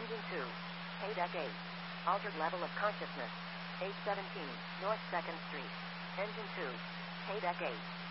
Engine 2. Paydeck 8. Altered level of consciousness. 817, North 2nd Street. Engine 2. Paydeck 8.